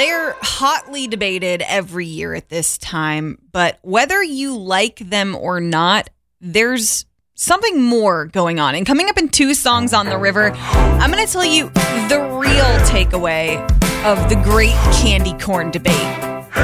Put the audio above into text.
They're hotly debated every year at this time, but whether you like them or not, there's something more going on. And coming up in 2 Songs on the River, I'm going to tell you the real takeaway of the great candy corn debate.